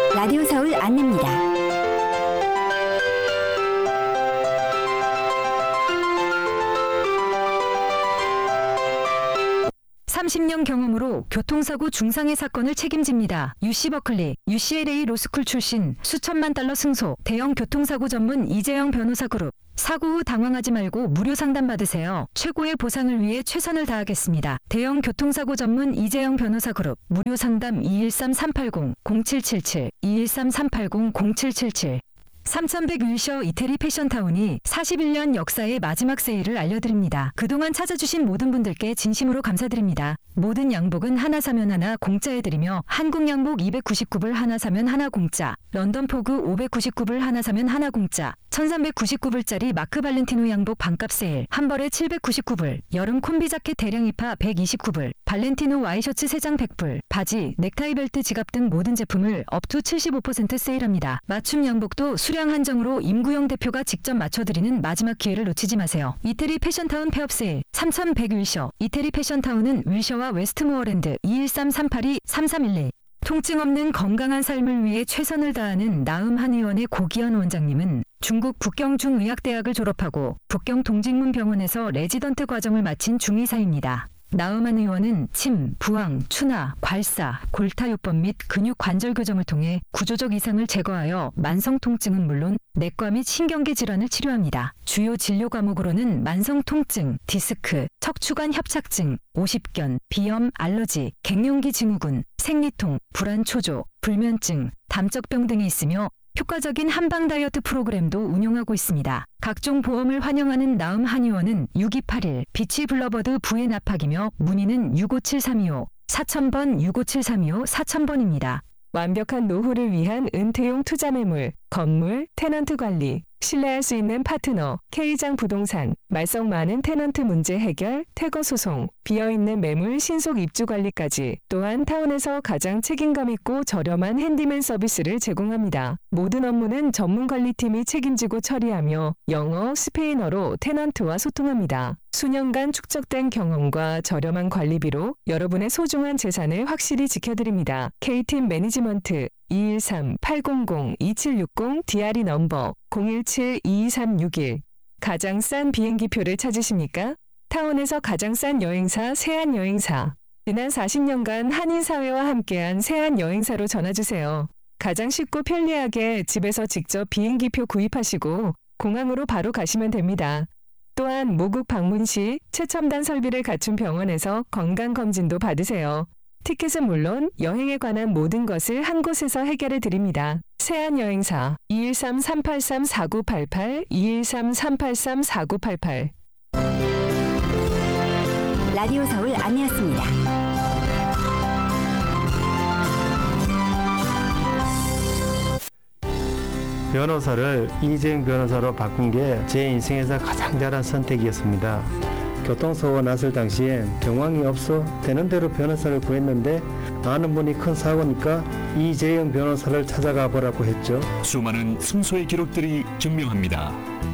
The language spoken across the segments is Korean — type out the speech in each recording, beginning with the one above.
라디오 서울 안내입니다. 30년 경험으로 교통사고 중상해 사건을 책임집니다. UC 버클리, UCLA 로스쿨 출신 수천만 달러 승소, 대형 교통사고 전문 이재영 변호사 그룹. 사고 후 당황하지 말고 무료 상담 받으세요. 최고의 보상을 위해 최선을 다하겠습니다. 대형 교통사고 전문 이재영 변호사 그룹. 무료 상담 213-380-0777, 213-380-0777. 3100 윌셔 이태리 패션타운이 41년 역사의 마지막 세일을 알려드립니다. 그동안 찾아주신 모든 분들께 진심으로 감사드립니다. 모든 양복은 하나 사면 하나 공짜해드리며 한국 양복 299불 하나 사면 하나 공짜, 런던 포그 599불 하나 사면 하나 공짜, 1399불짜리 마크 발렌티노 양복 반값 세일, 한 벌에 799불, 여름 콤비 자켓 대량 입하 129불, 발렌티노 와이셔츠 3장 100불, 바지, 넥타이 벨트 지갑 등 모든 제품을 업투 75% 세일합니다. 맞춤 양복도 수량 한정으로 임구영 대표가 직접 맞춰드리는 마지막 기회를 놓치지 마세요. 이태리 패션타운 폐업 세일, 3100 윌셔, 이태리 패션타운은 윌셔와 웨스트모어랜드 213-382-3311. 통증 없는 건강한 삶을 위해 최선을 다하는 나음 한의원의 고기현 원장님은 중국 북경중의학대학을 졸업하고 북경 동직문병원에서 레지던트 과정을 마친 중의사입니다. 나음 한의원은 침, 부항, 추나, 괄사, 골타요법 및 근육 관절 교정을 통해 구조적 이상을 제거하여 만성 통증은 물론 내과 및 신경계 질환을 치료합니다. 주요 진료 과목으로는 만성 통증, 디스크, 척추관 협착증, 오십견, 비염, 알러지, 갱년기 증후군, 생리통, 불안 초조, 불면증, 담적병 등이 있으며 효과적인 한방 다이어트 프로그램도 운영하고 있습니다. 각종 보험을 환영하는 나음 한의원은 6281 비치 블러버드 부의 납학이며 문의는 657325, 4000번 657325, 4000번입니다. 완벽한 노후를 위한 은퇴용 투자 매물, 건물, 테넌트 관리, 신뢰할 수 있는 파트너, K장 부동산, 말썽 많은 테넌트 문제 해결, 퇴거 소송, 비어있는 매물 신속 입주 관리까지, 또한 타운에서 가장 책임감 있고 저렴한 핸디맨 서비스를 제공합니다. 모든 업무는 전문 관리팀이 책임지고 처리하며 영어, 스페인어로 테넌트와 소통합니다. 수년간 축적된 경험과 저렴한 관리비로 여러분의 소중한 재산을 확실히 지켜드립니다. K팀 매니지먼트 213-800-2760 DRE 넘버 017-22361. 가장 싼 비행기표를 찾으십니까? 타운에서 가장 싼 여행사 세안여행사. 지난 40년간 한인사회와 함께한 세안여행사로 전화주세요. 가장 쉽고 편리하게 집에서 직접 비행기표 구입하시고 공항으로 바로 가시면 됩니다. 또한 모국 방문 시 최첨단 설비를 갖춘 병원에서 건강검진도 받으세요. 티켓은 물론 여행에 관한 모든 것을 한 곳에서 해결해 드립니다. 세안여행사 213-383-4988, 213-383-4988. 라디오 서울 안내였습니다. 변호사를 이재영 변호사로 바꾼 게 제 인생에서 가장 잘한 선택이었습니다. 교통사고 났을 당시엔 경황이 없어 되는 대로 변호사를 구했는데 아는 분이 큰 사고니까 이재영 변호사를 찾아가 보라고 했죠. 수많은 승소의 기록들이 증명합니다.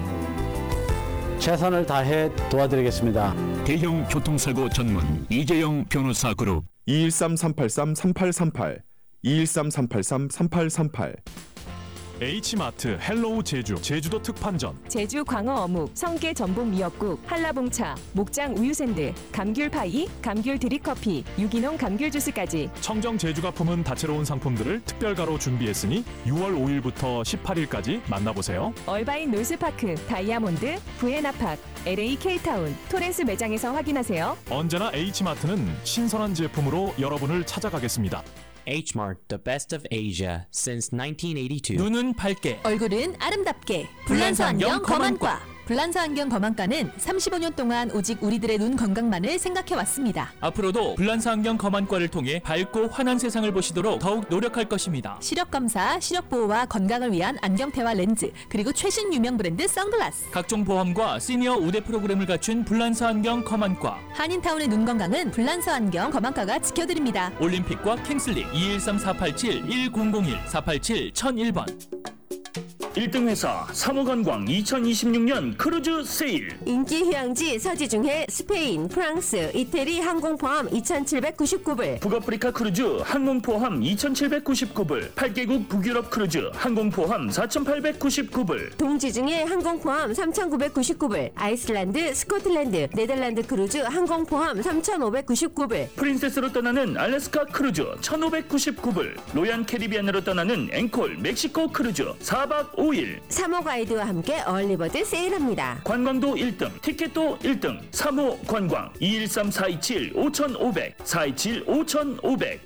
최선을 다해 도와드리겠습니다. 대형 교통사고 전문 이재영 변호사 그룹 213-383-3838, 213-383-3838. H마트 헬로우 제주 제주도 특판전, 제주 광어 어묵, 성게 전복 미역국, 한라봉차, 목장 우유샌드, 감귤 파이, 감귤 드립커피, 유기농 감귤 주스까지 청정 제주가 품은 다채로운 상품들을 특별가로 준비했으니 6월 5일부터 18일까지 만나보세요. 얼바인 놀스파크, 다이아몬드, 부에나팍, LA K타운, 토렌스 매장에서 확인하세요. 언제나 H마트는 신선한 제품으로 여러분을 찾아가겠습니다. H-Mart, the best of Asia since 1982. 눈은 밝게, 얼굴은 아름답게. 불란서 안경 검안과. 불란서 안경 검안과는 35년 동안 오직 우리들의 눈 건강만을 생각해왔습니다. 앞으로도 불란서 안경 검안과를 통해 밝고 환한 세상을 보시도록 더욱 노력할 것입니다. 시력검사, 시력보호와 건강을 위한 안경테와 렌즈, 그리고 최신 유명 브랜드 선글라스. 각종 보험과 시니어 우대 프로그램을 갖춘 불란서 안경 검안과. 한인타운의 눈 건강은 불란서 안경 검안과가 지켜드립니다. 올림픽과 킹슬리 213-487-1001, 487-1001번. 1등 회사 사모관광 2026년 크루즈 세일. 인기 휴양지 서지중해 스페인, 프랑스, 이태리 항공 포함 2,799불. 북아프리카 크루즈 항공 포함 2,799불. 8개국 북유럽 크루즈 항공 포함 4,899불. 동지중해 항공 포함 3,999불. 아이슬란드, 스코틀랜드, 네덜란드 크루즈 항공 포함 3,599불. 프린세스로 떠나는 알래스카 크루즈 1,599불. 로얄 캐리비안으로 떠나는 앵콜 멕시코 크루즈 4박 5일. 사모 가이드와 함께 얼리버드 세일합니다. 관광도 1등, 티켓도 1등. 사모 관광 213-427-5500 427-5500.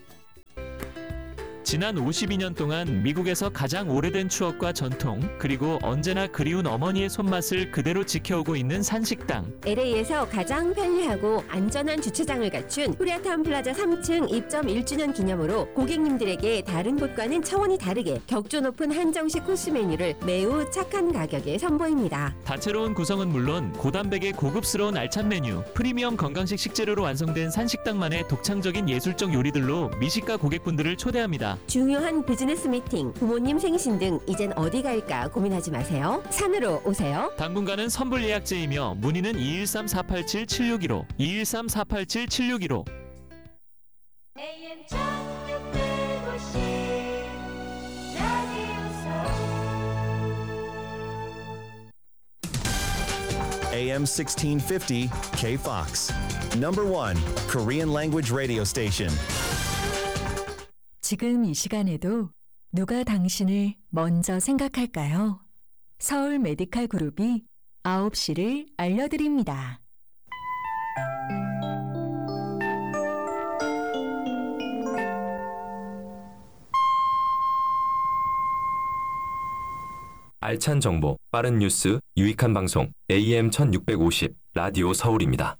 지난 52년 동안 미국에서 가장 오래된 추억과 전통, 그리고 언제나 그리운 어머니의 손맛을 그대로 지켜오고 있는 산식당. LA에서 가장 편리하고 안전한 주차장을 갖춘 코리아타운 플라자 3층 입점 1주년 기념으로 고객님들에게 다른 곳과는 차원이 다르게 격조 높은 한정식 코스 메뉴를 매우 착한 가격에 선보입니다. 다채로운 구성은 물론 고단백의 고급스러운 알찬 메뉴, 프리미엄 건강식 식재료로 완성된 산식당만의 독창적인 예술적 요리들로 미식가 고객분들을 초대합니다. 중요한 비즈니스 미팅, 부모님 생신 등 이젠 어디 갈까 고민하지 마세요. 산으로 오세요. 당분간은 선불 예약제이며 문의는 213-487-7615 213-487-7615. AM 1650 KFOX. Number 1 Korean language radio station. 지금 이 시간에도 누가 당신을 먼저 생각할까요? 서울 메디칼 그룹이 9시를 알려드립니다. 알찬 정보, 빠른 뉴스, 유익한 방송 AM 1650 라디오 서울입니다.